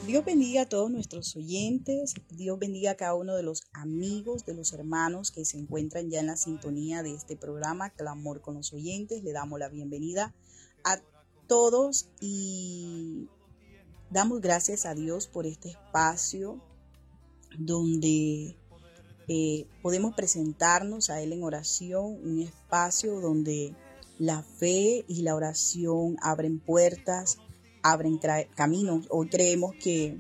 Dios bendiga a todos nuestros oyentes, Dios bendiga a cada uno de los amigos, de los hermanos que se encuentran ya en la sintonía de este programa, Clamor con los oyentes. Le damos la bienvenida a todos y damos gracias a Dios por este espacio donde podemos presentarnos a Él en oración, un espacio donde la fe y la oración abren puertas, abren caminos. Hoy creemos que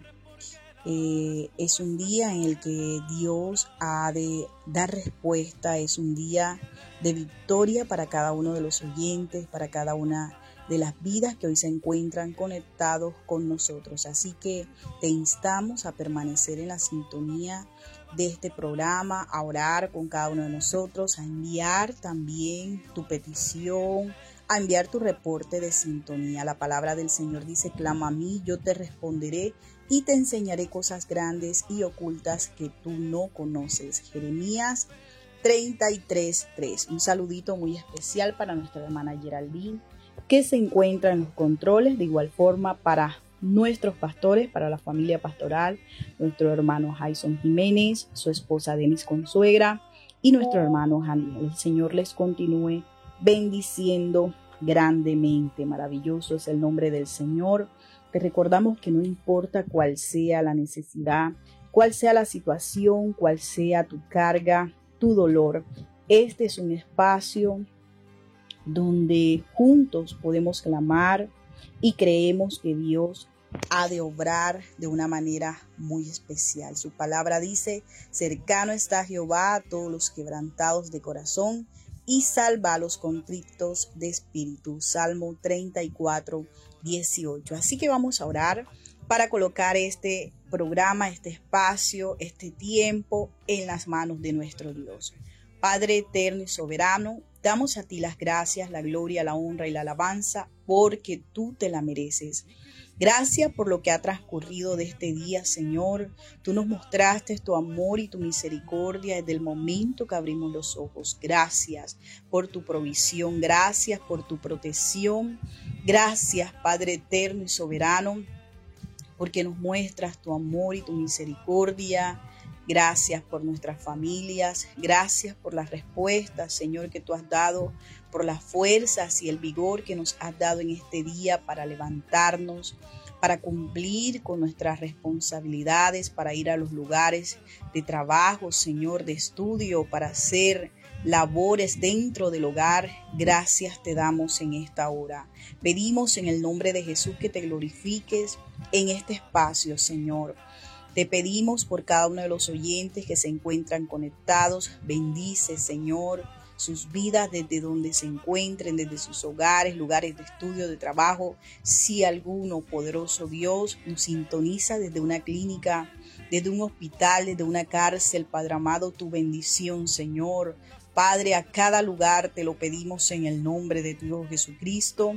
es un día en el que Dios ha de dar respuesta, es un día de victoria para cada uno de los oyentes, para cada una de las vidas que hoy se encuentran conectados con nosotros. Así que te instamos a permanecer en la sintonía de este programa, a orar con cada uno de nosotros, a enviar también tu petición, a enviar tu reporte de sintonía. La palabra del Señor dice: clama a mí, yo te responderé y te enseñaré cosas grandes y ocultas que tú no conoces. Jeremías 33:3. Un saludito muy especial para nuestra hermana Geraldine, que se encuentra en los controles, de igual forma para nuestros pastores, para la familia pastoral, nuestro hermano Jason Jiménez, su esposa Denis Consuegra y nuestro hermano Janiel. El Señor les continúe bendiciendo grandemente. Maravilloso es el nombre del Señor. Te recordamos que no importa cuál sea la necesidad, cuál sea la situación, cuál sea tu carga, tu dolor, este es un espacio donde juntos podemos clamar y creemos que Dios ha de obrar de una manera muy especial. Su palabra dice: cercano está Jehová a todos los quebrantados de corazón y salva a los contritos de espíritu. Salmo 34:18. Así que vamos a orar para colocar este programa, este espacio, este tiempo en las manos de nuestro Dios. Padre eterno y soberano, damos a ti las gracias, la gloria, la honra y la alabanza, porque tú te la mereces. Gracias por lo que ha transcurrido de este día, Señor. Tú nos mostraste tu amor y tu misericordia desde el momento que abrimos los ojos. Gracias por tu provisión, gracias por tu protección. Gracias, Padre eterno y soberano, porque nos muestras tu amor y tu misericordia. Gracias por nuestras familias, gracias por las respuestas, Señor, que tú has dado, por las fuerzas y el vigor que nos has dado en este día para levantarnos, para cumplir con nuestras responsabilidades, para ir a los lugares de trabajo, Señor, de estudio, para hacer labores dentro del hogar. Gracias te damos en esta hora. Pedimos en el nombre de Jesús que te glorifiques en este espacio, Señor. Te pedimos por cada uno de los oyentes que se encuentran conectados. Bendice, Señor, sus vidas desde donde se encuentren, desde sus hogares, lugares de estudio, de trabajo. Si alguno, poderoso Dios, nos sintoniza desde una clínica, desde un hospital, desde una cárcel, Padre amado, tu bendición, Señor. Padre, a cada lugar te lo pedimos en el nombre de tu Hijo Jesucristo.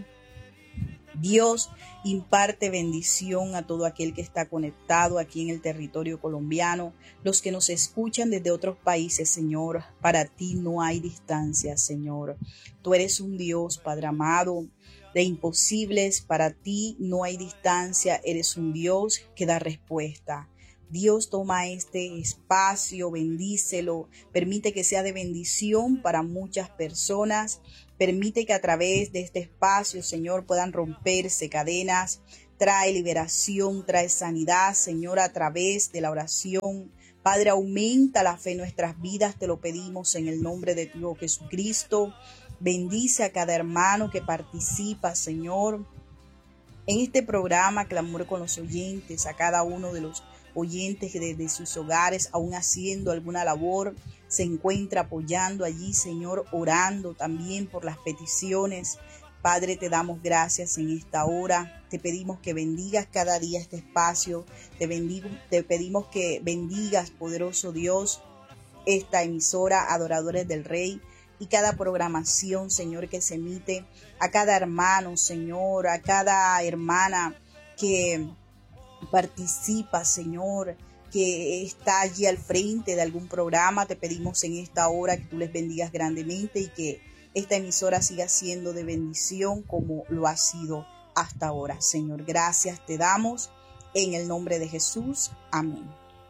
Dios, imparte bendición a todo aquel que está conectado aquí en el territorio colombiano, los que nos escuchan desde otros países, Señor. Para ti no hay distancia, Señor. Tú eres un Dios, Padre amado, de imposibles. Para ti no hay distancia. Eres un Dios que da respuesta. Dios, toma este espacio, bendícelo, permite que sea de bendición para muchas personas. Permite que a través de este espacio, Señor, puedan romperse cadenas. Trae liberación, trae sanidad, Señor, a través de la oración. Padre, aumenta la fe en nuestras vidas, te lo pedimos en el nombre de tu Hijo Jesucristo. Bendice a cada hermano que participa, Señor, en este programa Clamor con los oyentes, a cada uno de los oyentes que desde sus hogares, aún haciendo alguna labor, se encuentra apoyando allí, Señor, orando también por las peticiones. Padre, te damos gracias en esta hora. Te pedimos que bendigas cada día este espacio. Te pedimos que bendigas, poderoso Dios, esta emisora Adoradores del Rey y cada programación, Señor, que se emite, a cada hermano, Señor, a cada hermana que participa, Señor, que está allí al frente de algún programa. Te pedimos en esta hora que tú les bendigas grandemente y que esta emisora siga siendo de bendición como lo ha sido hasta ahora. Señor, gracias te damos En el nombre de Jesús. Amén.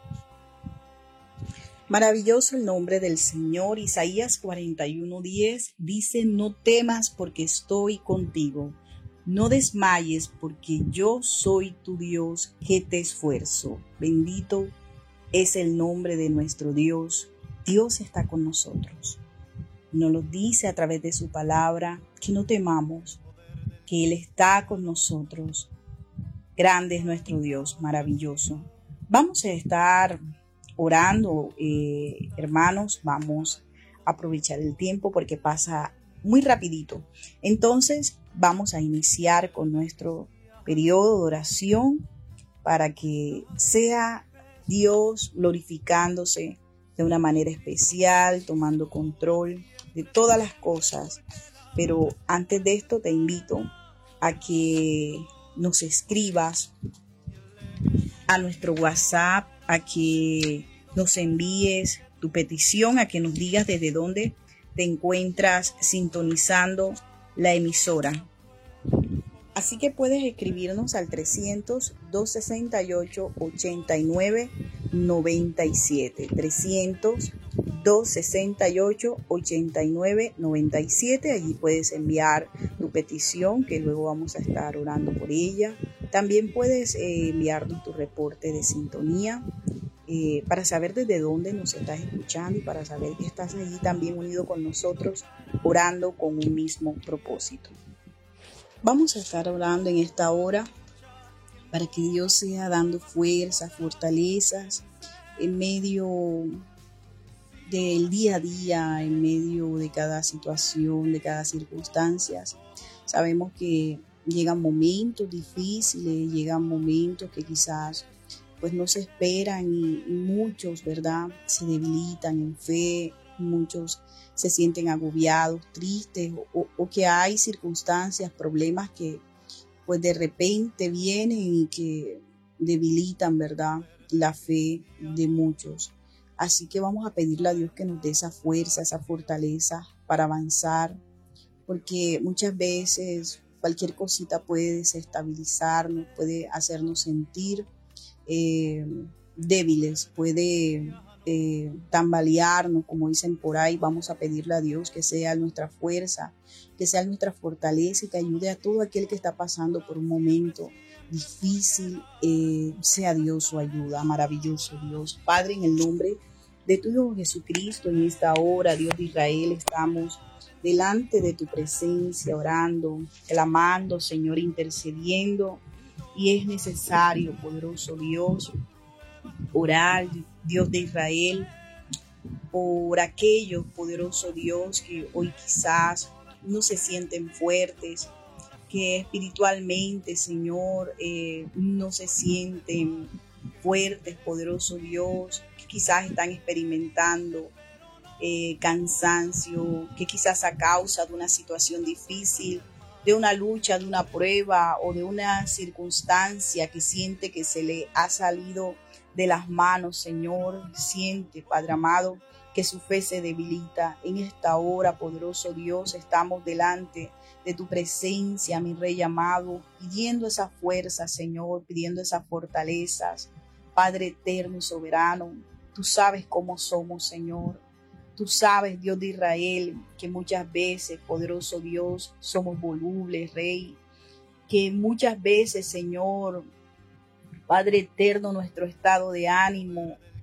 Maravilloso el nombre del Señor. Isaías 41:10 dice: no temas porque estoy contigo. No desmayes porque yo soy tu Dios que te esfuerzo. Bendito es el nombre de nuestro Dios. Dios está con nosotros. Nos lo dice a través de su palabra, que no temamos, que Él está con nosotros. Grande es nuestro Dios, maravilloso. Vamos a estar orando, hermanos, vamos a aprovechar el tiempo porque pasa muy rapidito. Entonces vamos a iniciar con nuestro periodo de oración para que sea Dios glorificándose de una manera especial, tomando control de todas las cosas. Pero antes de esto te invito a que nos escribas a nuestro WhatsApp, a que nos envíes tu petición, a que nos digas desde dónde te encuentras sintonizando la emisora. Así que puedes escribirnos al 300-268-8997. 300-268-8997. Allí puedes enviar tu petición, que luego vamos a estar orando por ella. También puedes enviarnos tu reporte de sintonía para saber desde dónde nos estás escuchando y para saber que estás allí también unido con nosotros, orando con un mismo propósito. Vamos a estar orando en esta hora para que Dios sea dando fuerzas, fortalezas en medio del día a día, en medio de cada situación, de cada circunstancia. Sabemos que llegan momentos difíciles, llegan momentos que quizás pues no se esperan y muchos, ¿verdad?, se debilitan en fe, muchos se sienten agobiados, tristes o que hay circunstancias, problemas que pues de repente vienen y que debilitan, ¿verdad?, la fe de muchos. Así que vamos a pedirle a Dios que nos dé esa fuerza, esa fortaleza para avanzar, porque muchas veces cualquier cosita puede desestabilizarnos, puede hacernos sentir débiles, puede tambalearnos, como dicen por ahí. Vamos a pedirle a Dios que sea nuestra fuerza, que sea nuestra fortaleza y que ayude a todo aquel que está pasando por un momento difícil, sea Dios su ayuda. Maravilloso Dios. Padre, en el nombre de tu Hijo Jesucristo, en esta hora, Dios de Israel, estamos delante de tu presencia, orando, clamando, Señor, intercediendo. Y es necesario, poderoso Dios, orar, Dios de Israel, por aquellos, poderoso Dios, que hoy quizás no se sienten fuertes, que espiritualmente, Señor, no se sienten fuertes, poderoso Dios, que quizás están experimentando cansancio, que quizás a causa de una situación difícil, de una lucha, de una prueba o de una circunstancia que siente que se le ha salido de las manos, Señor, siente, Padre amado, que su fe se debilita. En esta hora, poderoso Dios, estamos delante de tu presencia, mi Rey amado, pidiendo esa fuerza, Señor, pidiendo esas fortalezas. Padre eterno y soberano, tú sabes cómo somos, Señor. Tú sabes, Dios de Israel, que muchas veces, poderoso Dios, somos volubles, Rey, que muchas veces, Señor, Padre eterno, nuestro estado de ánimo